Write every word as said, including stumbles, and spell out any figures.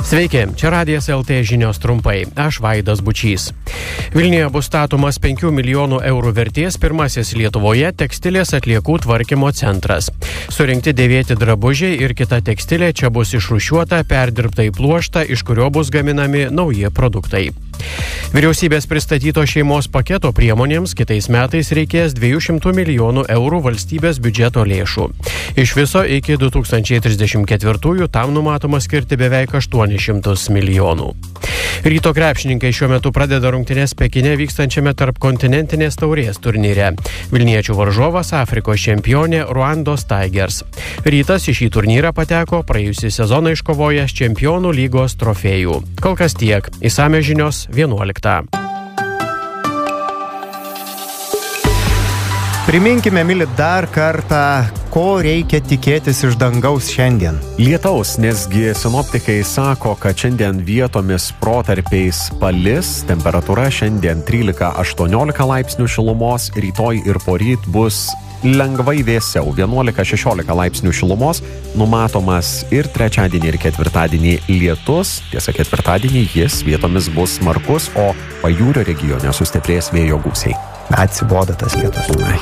Sveiki, čia Radijas L T žinios trumpai. Aš Vaidas Bučys. Vilniuje bus statomas penkių milijonų eurų vertės pirmasis Lietuvoje tekstilės atliekų tvarkymo centras. Surinkti dėvėti drabužiai ir kita tekstilė čia bus išrūšiuota, perdirbta į pluoštą, iš kurio bus gaminami nauji produktai. Vyriausybės pristatyto šeimos paketo priemonėms kitais metais reikės dviejų šimtų milijonų eurų valstybės biudžeto lėšų. Iš viso iki du tūkstančiai trisdešimt ketvirtųjų tam numatoma skirti beveik aštuonis šimtus milijonų. Ryto krepšininkai šiuo metu pradeda rungtynes Pekine vykstančiame tarpkontinentinės taurės turnyre. Vilniečių varžovas Afrikos čempionė Ruandos Tigers. Rytas į šį turnyrą pateko praėjusį sezoną iškovojęs čempionų lygos trofėjų. Kol kas tiek. Išsamios žinios vienuoliktą. Priminkime, myli, dar kartą, ko reikia tikėtis iš dangaus šiandien. Lietaus, nesgi sinoptikai sako, kad šiandien vietomis protarpiais palis, temperatūra šiandien trylika aštuoniolika laipsnių šilumos, rytoj ir poryt bus lengvai vėsiau, vienuolika šešiolika laipsnių šilumos, numatomas ir trečiadienį ir ketvirtadienį lietus, tiesa ketvirtadienį jis vietomis bus smarkus, o pajūrio regione sustiprės vėjo gūsiai. Atsibodo tas lietus.